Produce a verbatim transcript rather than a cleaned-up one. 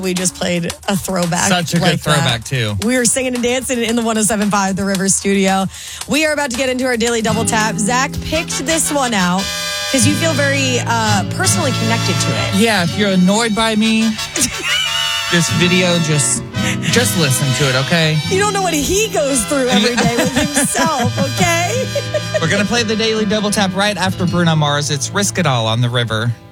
We just played a throwback. Such a like good throwback, that. too. We were singing and dancing in the one oh seven point five The River studio. We are about to get into our daily double tap. Zach picked this one out because you feel very uh, personally connected to it. Yeah, if you're annoyed by me, this video, just just listen to it, okay? You don't know what he goes through every day with himself, okay? We're going to play the daily double tap right after Bruno Mars. It's Risk It All on The River.